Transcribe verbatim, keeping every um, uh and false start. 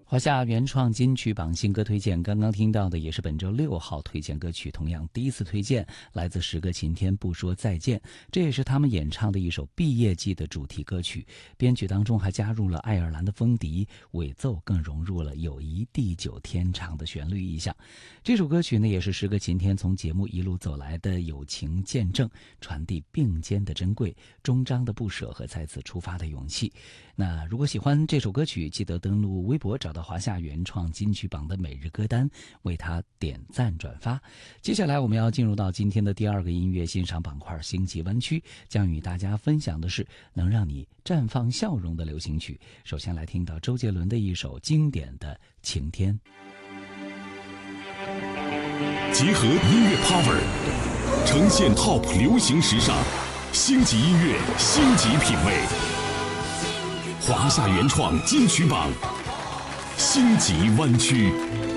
华夏原创金曲榜新歌推荐，刚刚听到的也是本周六号推荐歌曲，同样第一次推荐来自时隔晴天不说再见，这也是他们演唱的一首毕业季的主题歌曲，编曲当中还加入了爱尔兰的风笛，尾奏更融入了友谊地久天长的旋律意象。这首歌曲呢，也是时隔晴天从节目一路走来的友情见证，传递并肩的珍贵，终章的不舍和再次出发的勇气。那如果喜欢这首歌曲，记得登录微博找到华夏原创金曲榜的每日歌单，为它点赞转发。接下来我们要进入到今天的第二个音乐欣赏板块星级湾区，将与大家分享的是能让你绽放笑容的流行曲。首先来听到周杰伦的一首经典的《晴天》， 结合音乐 power， 呈现 top 流行时尚，星级音乐，星级品味。华夏原创金曲榜，星级湾区。